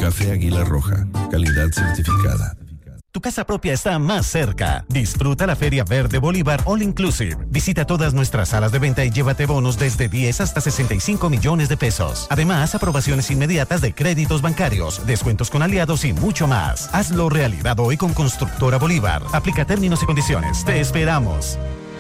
Café Águila Roja, calidad certificada. Tu casa propia está más cerca. Disfruta la Feria Verde Bolívar All Inclusive. Visita todas nuestras salas de venta y llévate bonos desde 10 hasta 65 millones de pesos. Además, aprobaciones inmediatas de créditos bancarios, descuentos con aliados y mucho más. Hazlo realidad hoy con Constructora Bolívar. Aplica términos y condiciones. Te esperamos.